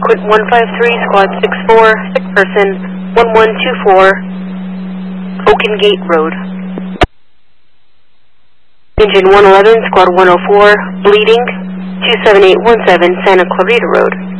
Quint 153, Squad 64, sick person, 1124, Oaken Gate Road. Engine 111, Squad 104, bleeding, 27817, Santa Clarita Road.